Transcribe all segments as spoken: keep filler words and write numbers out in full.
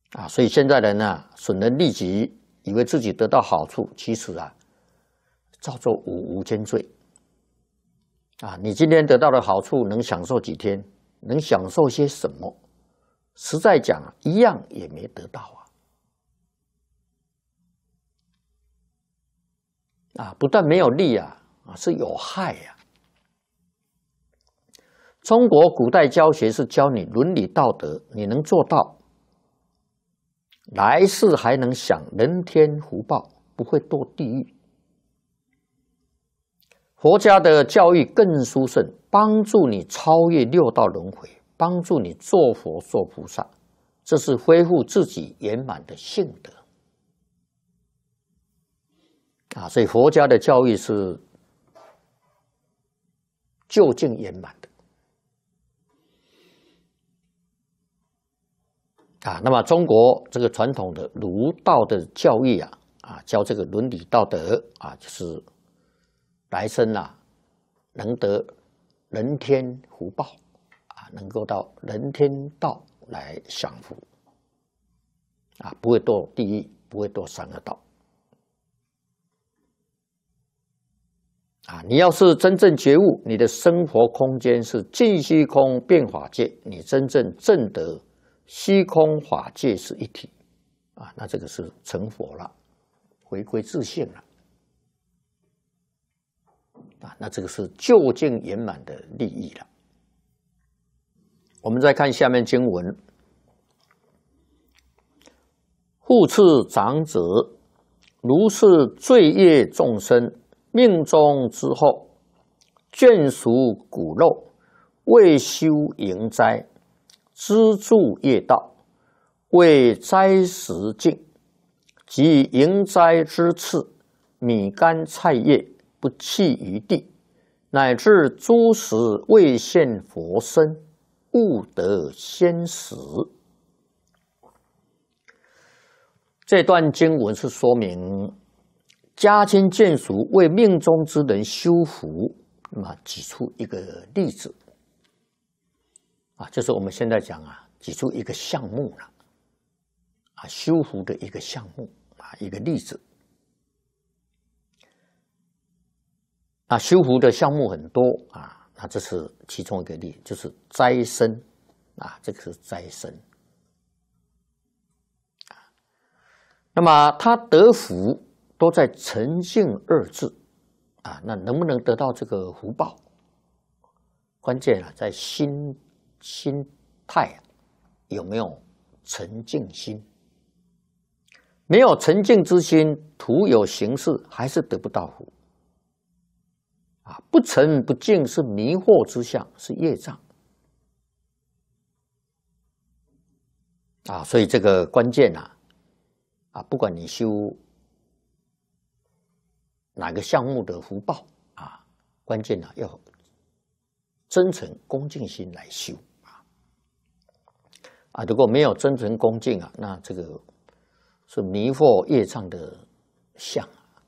啊，所以现在人呢，损人利己，以为自己得到好处，其实啊，造作无无间罪。啊，你今天得到的好处能享受几天？能享受些什么？实在讲，一样也没得到啊。啊，不但没有利啊，啊是有害呀、啊。中国古代教学是教你伦理道德，你能做到，来世还能享人天福报，不会堕地狱。佛家的教育更殊胜，帮助你超越六道轮回，帮助你做佛做菩萨，这是恢复自己圆满的性德。啊，所以佛家的教育是究竟圆满的。啊，那么中国这个传统的儒道的教育啊，啊，教这个伦理道德啊，就是来生啊，能得人天福报啊，能够到人天道来享福啊，不会堕地狱，不会堕三恶道。啊，你要是真正觉悟，你的生活空间是尽虚空变法界，你真正证得虚空法界是一体，啊，那这个是成佛了，回归自性了，啊，那这个是究竟圆满的利益了。我们再看下面经文：复次长者，如是罪业众生。命中之后，眷属骨肉，未修营斋，资助业道，为斋食净，及营斋之次，米干菜叶不弃于地，乃至诸食未现佛身，勿得先食。这段经文是说明家亲眷属为命中之人修福，那么举出一个例子啊，就是我们现在讲啊，举出一个项目了啊，修福的一个项目啊，一个例子啊，修福的项目很多啊，那这是其中一个例子，就是斋生啊，这个是斋生啊，那么他得福。都在沉静二字啊，那能不能得到这个福报？关键啊，在心心态啊，有没有沉静心？没有沉静之心，徒有形式，还是得不到福啊！不沉不静是迷惑之相，是业障啊！所以这个关键啊，啊，不管你修哪个项目的福报啊？关键呢、啊，要真诚恭敬心来修啊！啊，如果没有真诚恭敬啊，那这个是迷惑业障的相啊。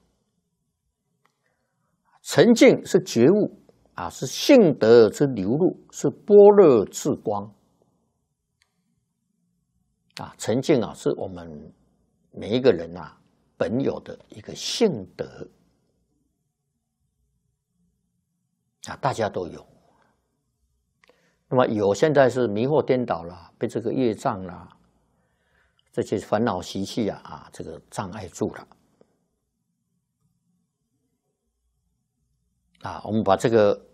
沉静是觉悟啊，是性德之流露，是般若之光啊。沉静啊，是我们每一个人啊本有的一个性德。啊，大家都有。那么有现在是迷惑颠倒了，被这个业障啦、这些烦恼习气啊啊，这个障碍住了。啊，我们把这个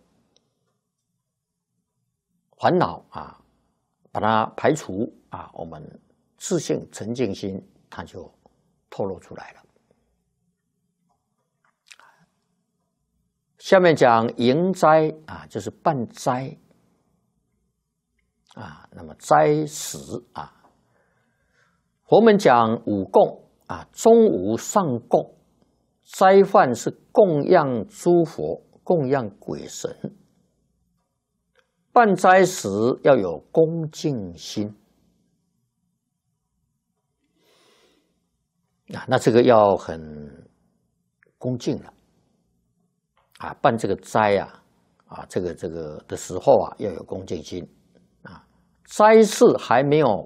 烦恼啊，把它排除啊，我们自性沉静心，它就透露出来了。下面讲营斋啊，就是办斋啊。那么斋食啊，佛门讲五供啊，中无上供，斋饭是供养诸佛，供养鬼神。办斋时要有恭敬心啊，那这个要很恭敬了。啊，办这个斋啊，啊，这个这个的时候啊，要有恭敬心啊。斋事还没有